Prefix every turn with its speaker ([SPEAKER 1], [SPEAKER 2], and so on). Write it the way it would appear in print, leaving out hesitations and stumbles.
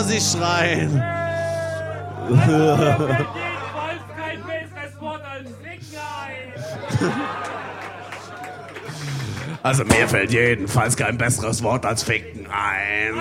[SPEAKER 1] sie schreien.
[SPEAKER 2] Jedenfalls kein besseres Wort als Ficken ein.
[SPEAKER 1] Also mir fällt jedenfalls kein besseres Wort als Ficken ein.